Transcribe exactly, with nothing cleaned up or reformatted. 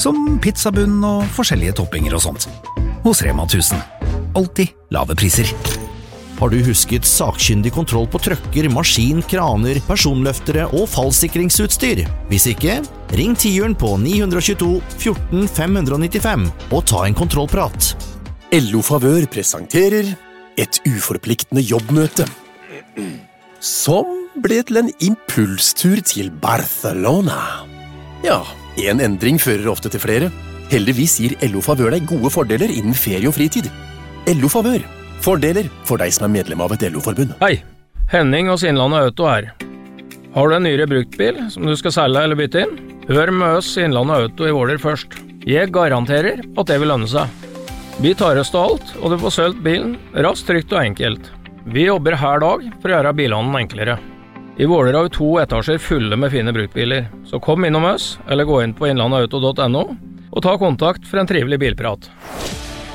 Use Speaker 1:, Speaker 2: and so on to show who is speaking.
Speaker 1: som pizzabunn og forskjellige toppinger og sånt. Hos Rema tusen. Alltid lave priser.
Speaker 2: Har du husket sakkyndig kontroll på trøkker, maskin, kraner, personløftere og fallsikringsutstyr? Hvis ikke, ring tiuren på ni to to fjorten fem nittifem og ta en kontrollprat.
Speaker 3: L O Favør presenterer et uforpliktende jobbmøte, som ble til en impulstur til Barcelona. Ja, en endring fører ofte til flere. Heldigvis gir L O Favør deg gode fordeler innen ferie og fritid. L O Favør. Fordeler for deg som er medlem av et L O-forbund.
Speaker 4: Hei, Henning hos Innlandet Auto her. Har du en nyere bruktbil som du skal selge eller bytte inn? Hør med oss Innlandet Auto i Våler først. Jeg garanterer at det vil lønne seg. Vi tar oss til alt, og du får solgt bilen raskt, trygt og enkelt. Vi jobber hver dag for å gjøre bilhandelen enklere. I Våler har vi to etasjer fulle med fine bruktbiler, så kom innom oss, eller gå inn på innlandetauto punktum no og ta kontakt for en trivelig bilprat.